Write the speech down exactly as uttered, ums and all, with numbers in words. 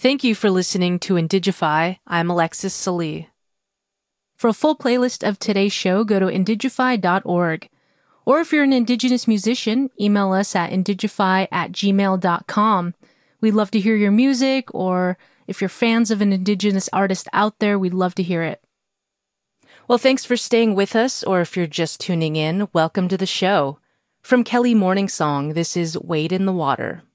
Thank you for listening to Indigify. I'm Alexis Salee. For a full playlist of today's show, go to indigify dot org. Or if you're an Indigenous musician, email us at indigify at gmail dot com. We'd love to hear your music, or if you're fans of an Indigenous artist out there, we'd love to hear it. Well, thanks for staying with us, or if you're just tuning in, welcome to the show. From Kelly Morningsong, this is Wade in the Water.